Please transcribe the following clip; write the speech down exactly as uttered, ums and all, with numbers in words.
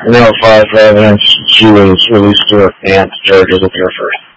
and they were filed for evidence. She was released to her aunt, Georgia, with her first.